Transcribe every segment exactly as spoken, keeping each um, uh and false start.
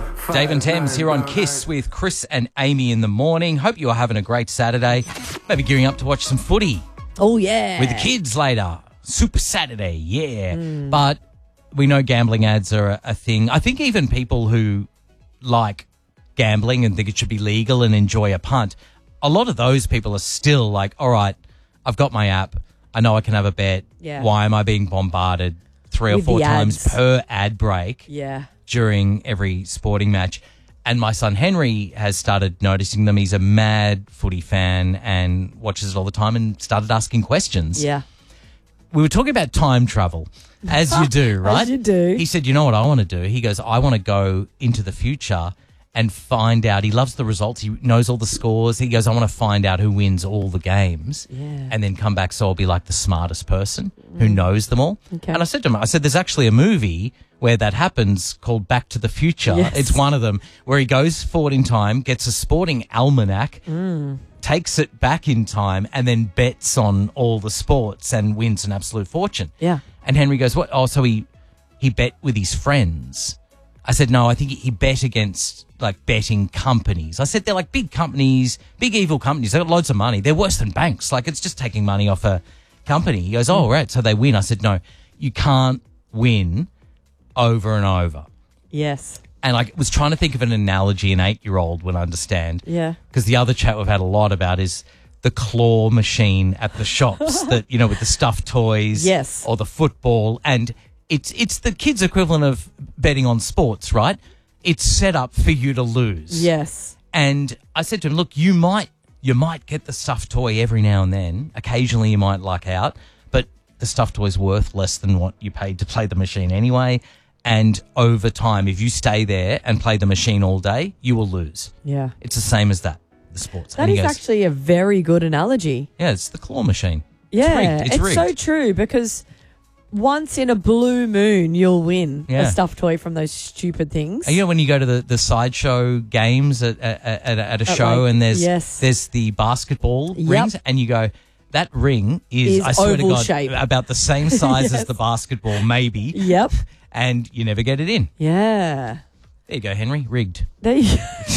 Dave and Thames here on Kiss with Chris and Amy in the morning. Hope you're having a great Saturday. Maybe gearing up to watch some footy. Oh, yeah. With the kids later. Super Saturday, yeah. Mm. But we know gambling ads are a, a thing. I think even people who like gambling and think it should be legal and enjoy a punt, a lot of those people are still like, all right, I've got my app. I know I can have a bet. Yeah. Why am I being bombarded three With or four the times ads. per ad break? Yeah. During every sporting match. And my son Henry has started noticing them. He's a mad footy fan and watches it all the time and started asking questions. Yeah. We were talking about time travel, as you do, right? As you do. He said, you know what I want to do? He goes, I want to go into the future and find out. He loves the results. He knows all the scores. He goes, I want to find out who wins all the games Yeah. and then come back so I'll be like the smartest person who knows them all. Okay. And I said to him, I said, there's actually a movie where that happens called Back to the Future. Yes. It's one of them where he goes forward in time, gets a sporting almanac, Mm. takes it back in time and then bets on all the sports and wins an absolute fortune. Yeah. And Henry goes, what? Oh, so he, he bet with his friends. I said, no, I think he, he bet against like betting companies. I said, they're like big companies, big evil companies. They've got loads of money. They're worse than banks. Like it's just taking money off a company. He goes, oh, right. So they win. I said, no, you can't win over and over. Yes. And I was trying to think of an analogy an eight-year-old would understand. Yeah. Because the other chat we've had a lot about is the claw machine at the shops that, you know, with the stuffed toys. Yes. Or the football. And it's it's the kids' equivalent of betting on sports, right? It's set up for you to lose. Yes. And I said to him, look, you might you might get the stuffed toy every now and then. Occasionally you might luck out. But the stuffed toy's worth less than what you paid to play the machine anyway. And over time, if you stay there and play the machine all day, you will lose. Yeah. It's the same as that, the sports. That And he is goes, actually a very good analogy. yeah, it's the claw machine. Yeah. It's rigged. It's, it's rigged. so true because once in a blue moon, you'll win Yeah. a stuffed toy from those stupid things. And you know when you go to the, the sideshow games at, at, at, a- at a At show like- and there's yes. there's the basketball Yep. rings and you go, that ring is, Is I swear to oval God, shape. about the same size Yes. as the basketball, maybe, Yep. and you never get it in. Yeah. There you go, Henry, rigged. There you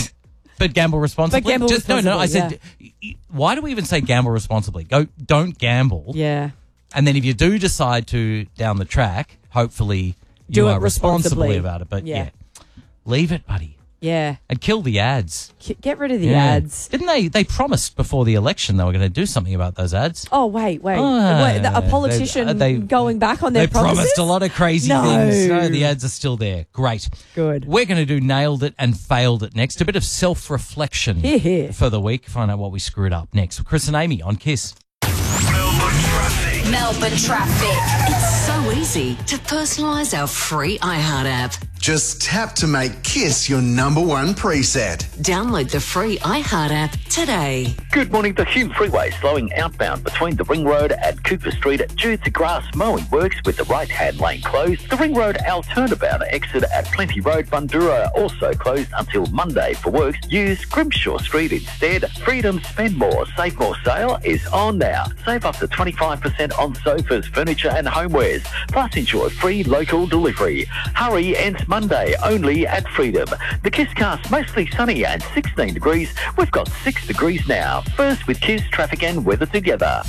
But gamble responsibly. But gamble Just, No, no, I responsibly, said, y- why do we even say gamble responsibly? Go, don't gamble. Yeah. And then if you do decide to down the track, hopefully you Do it are responsibly responsibly. about it. But yeah. Yeah. leave it, buddy. Yeah. And kill the ads. K- Get rid of the Yeah. ads. Didn't they? They promised before the election they were going to do something about those ads. Oh, wait, wait. Ah, wait the- a politician they- they- going back on their They promises? promised a lot of crazy No. things. No, the ads are still there. Great. Good. We're going to do Nailed It and Failed It next. A bit of self-reflection Here, here. for the week. Find out what we screwed up next. Chris and Amy on Kiss. Melbourne traffic. Melbourne traffic. It's so easy to personalise our free iHeart app. Just tap to make Kiss your number one preset. Download the free iHeart app today. Good morning. The Hume Freeway slowing outbound between the Ring Road and Cooper Street due to grass mowing works with the right-hand lane closed. The Ring Road L turnabout exit at Plenty Road, Bundoora also closed until Monday for works. Use Grimshaw Street instead. Freedom Spend More, Save More sale is on now. Save up to twenty-five percent on sofas, furniture and homewares. Plus enjoy free local delivery. Hurry, ends Monday only at Freedom. The Kiss cast mostly sunny and sixteen degrees. We've got six degrees now. First with Kiss traffic and weather together.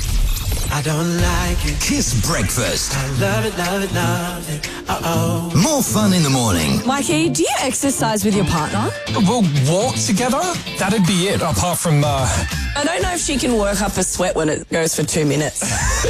I don't like it. Kiss Breakfast. I love it, love it, love it. Uh-oh. More fun in the morning. Mikey, do you exercise with your partner? We'll walk together. That'd be it, apart from... Uh... I don't know if she can work up a sweat when it goes for two minutes.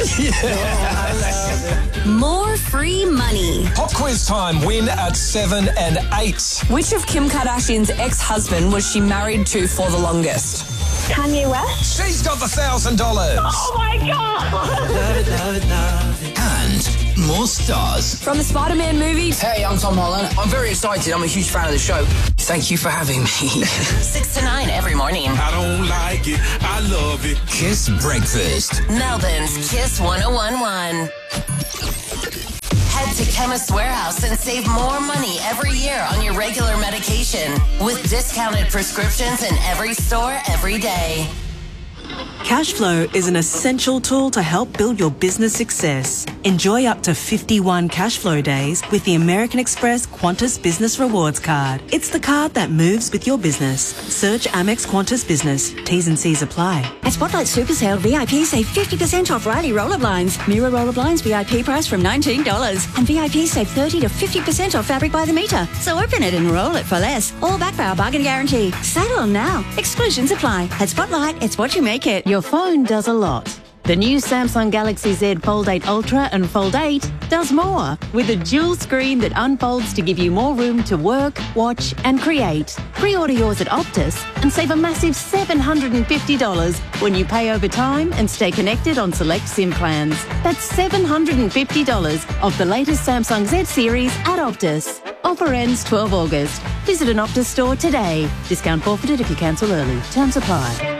More free money. Pop quiz time. Win at seven and eight. Which of Kim Kardashian's ex-husband was she married to for the longest? Kanye West. She's got the thousand dollars. Oh my God! Love it, love it, love it. And more stars. From the Spider-Man movie. Hey, I'm Tom Holland. I'm very excited. I'm a huge fan of the show. Thank you for having me. six to nine every morning. I don't like it. I love it. Kiss Breakfast. Melbourne's Kiss one oh one one. Head to Chemist Warehouse and save more money every year on your regular medication with discounted prescriptions in every store every day. Cashflow is an essential tool to help build your business success. Enjoy up to fifty-one Cashflow days with the American Express Qantas Business Rewards Card. It's the card that moves with your business. Search Amex Qantas Business. T's and C's apply. At Spotlight Super Sale, V I P save fifty percent off Riley roller blinds. Mirror roller blinds V I P price from nineteen dollars. And V I P save thirty to fifty percent off fabric by the metre. So open it and roll it for less. All backed by our bargain guarantee. Sale on now. Exclusions apply. At Spotlight, it's what you make it. Your phone does a lot. The new Samsung Galaxy Z Fold eight Ultra and Fold eight does more, with a dual screen that unfolds to give you more room to work, watch and create. Pre-order yours at Optus and save a massive seven hundred fifty dollars when you pay over time and stay connected on select SIM plans. That's seven hundred fifty dollars off the latest Samsung Z series at Optus. Offer ends twelve August. Visit an Optus store today. Discount forfeited if you cancel early. Terms apply.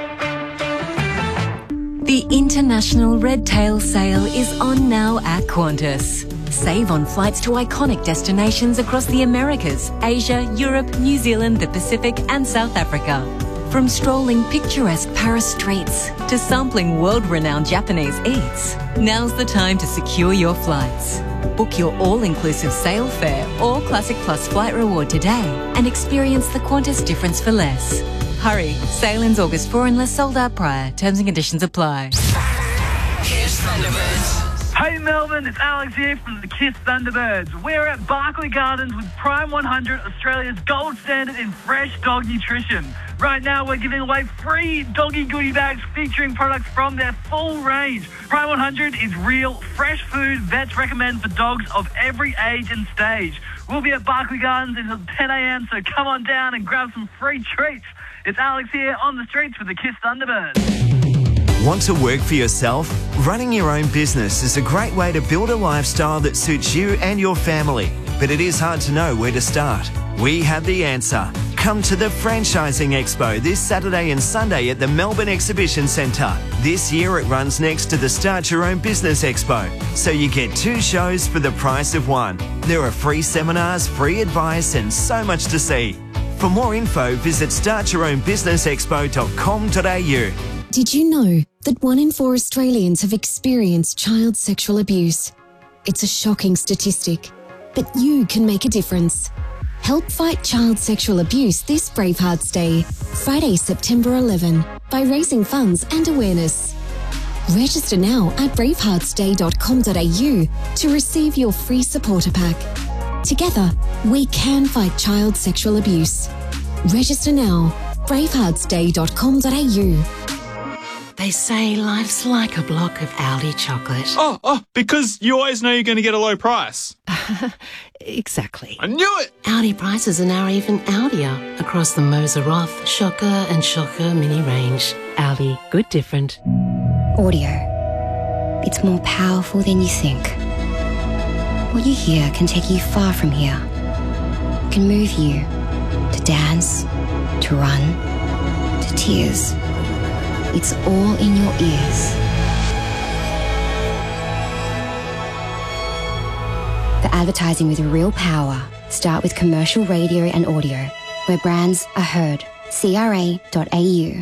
The International Red Tail Sale is on now at Qantas. Save on flights to iconic destinations across the Americas, Asia, Europe, New Zealand, the Pacific and South Africa. From strolling picturesque Paris streets to sampling world-renowned Japanese eats, now's the time to secure your flights. Book your all-inclusive sale fare or Classic Plus flight reward today and experience the Qantas difference for less. Hurry, sale ends August fourth unless sold out prior. Terms and conditions apply. Kiss Thunderbirds. Hey Melbourne, it's Alex here from the Kiss Thunderbirds. We're at Barclay Gardens with Prime one hundred, Australia's gold standard in fresh dog nutrition. Right now we're giving away free doggy goodie bags featuring products from their full range. Prime one hundred is real, fresh food vets recommend for dogs of every age and stage. We'll be at Barclay Gardens until ten a.m, so come on down and grab some free treats. It's Alex here on the streets with the Kiss Thunderbirds. Want to work for yourself? Running your own business is a great way to build a lifestyle that suits you and your family. But it is hard to know where to start. We have the answer. Come to the Franchising Expo this Saturday and Sunday at the Melbourne Exhibition Centre. This year it runs next to the Start Your Own Business Expo, so you get two shows for the price of one. There are free seminars, free advice and so much to see. For more info, visit start your own business expo dot com dot a u. Did you know that one in four Australians have experienced child sexual abuse? It's a shocking statistic, but you can make a difference. Help fight child sexual abuse this Bravehearts Day, Friday, September eleventh, by raising funds and awareness. Register now at bravehearts day dot com dot a u to receive your free supporter pack. Together, we can fight child sexual abuse. Register now, bravehearts day dot com dot a u. They say life's like a block of Aldi chocolate. Oh, oh, because you always know you're going to get a low price. Exactly. I knew it! Aldi prices are now even Aldier across the Moser Roth, Shocker and Shocker mini range. Aldi, good different. Audio. It's more powerful than you think. What you hear can take you far from here. It can move you to dance, to run, to tears. It's all in your ears. For advertising with real power, start with commercial radio and audio, where brands are heard. C R A dot A U.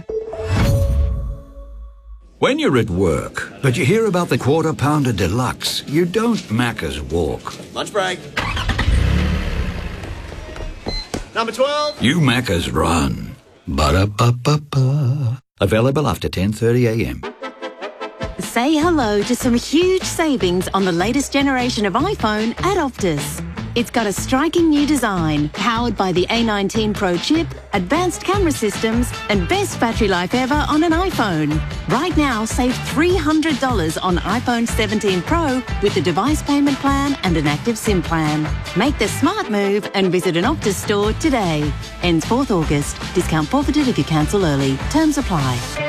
When you're at work, but you hear about the Quarter Pounder Deluxe, you don't Macca's walk. Lunch break. Number twelve. You Macca's run. Ba-da-ba-ba-ba. Available after ten thirty a m. Say hello to some huge savings on the latest generation of iPhone at Optus. It's got a striking new design, powered by the A nineteen Pro chip, advanced camera systems, and best battery life ever on an iPhone. Right now, save three hundred dollars on iPhone seventeen Pro with the device payment plan and an active SIM plan. Make the smart move and visit an Optus store today. Ends fourth August. Discount forfeited if you cancel early. Terms apply.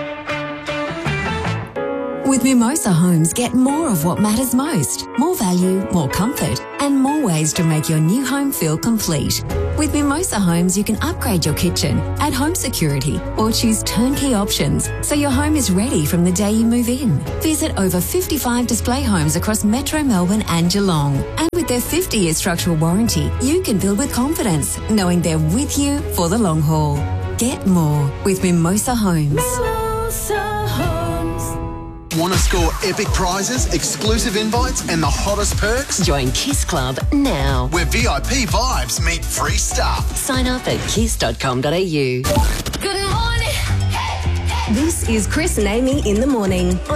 With Mimosa Homes, get more of what matters most. More value, more comfort, and more ways to make your new home feel complete. With Mimosa Homes, you can upgrade your kitchen, add home security, or choose turnkey options so your home is ready from the day you move in. Visit over fifty-five display homes across Metro Melbourne and Geelong. And with their fifty-year structural warranty, you can build with confidence, knowing they're with you for the long haul. Get more with Mimosa Homes. Mimosa Homes. Want to score epic prizes, exclusive invites and the hottest perks? Join Kiss Club now. Where V I P vibes meet free stuff. Sign up at kiss dot com dot a u. Good morning. This is Chris and Amy in the morning.